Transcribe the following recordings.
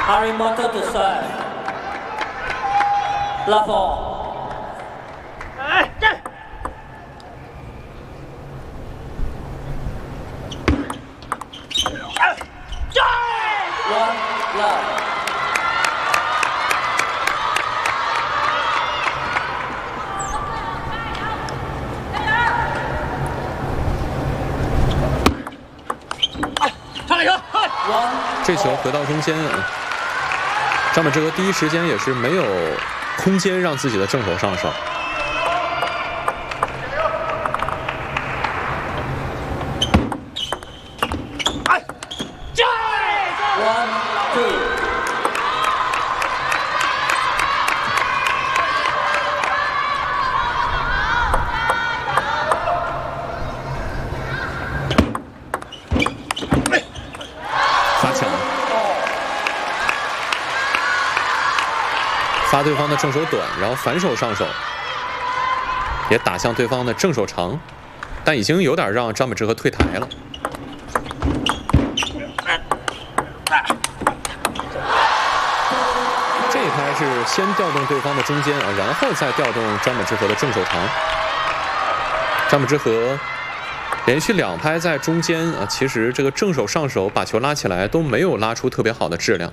Harimoto to serve. Love all. 这球回到中间，张本智和第一时间也是没有空间让自己的正手上手。发对方的正手短，然后反手上手，也打向对方的正手长，但已经有点让张本智和退台了。这一拍是先调动对方的中间啊，然后再调动张本智和的正手长。张本智和连续2拍在中间啊，其实这个正手上手把球拉起来都没有拉出特别好的质量。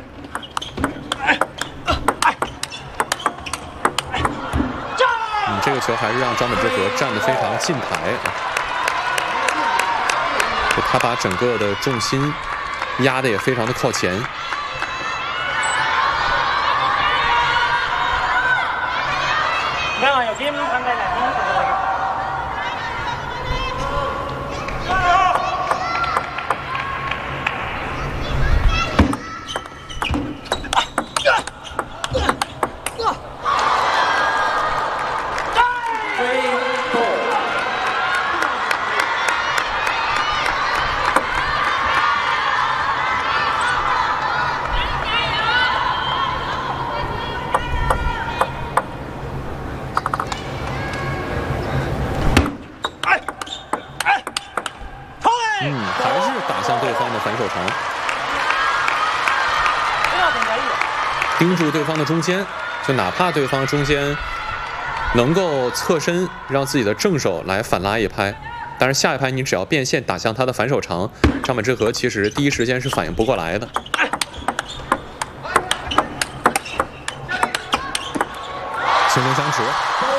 这个球还是让张本智和站得非常近台啊，他把整个的重心压得也非常的靠前。还是打向对方的反手长，盯住对方的中间，就哪怕对方中间能够侧身让自己的正手来反拉一拍，但是下一拍你只要变线打向他的反手长，张本智和其实第一时间是反应不过来的。轻松相持。